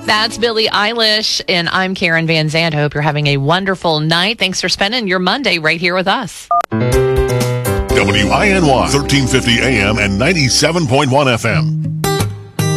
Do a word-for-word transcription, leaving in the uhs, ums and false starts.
That's Billie Eilish, and I'm Karen Van Zandt. I hope you're having a wonderful night. Thanks for spending your Monday right here with us. W I N Y, thirteen fifty A M and ninety-seven point one F M.